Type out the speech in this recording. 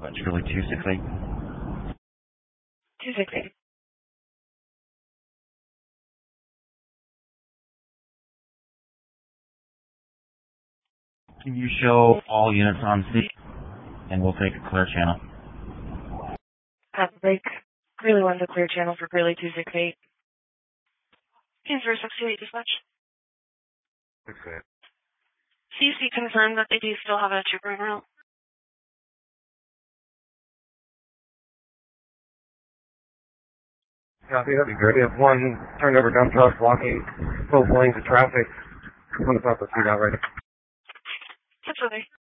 That's really 268. 268. Can you show all units on C? And we'll take a clear channel. Break. Greeley 1's a clear channel for Greeley 268. Answer 68 dispatch. 68. CC confirmed that they do still have a trooper en route. Copy, that'd be great. We have one turned over dump truck blocking both lanes of traffic. I'm going to talk to CDOT right now. Absolutely.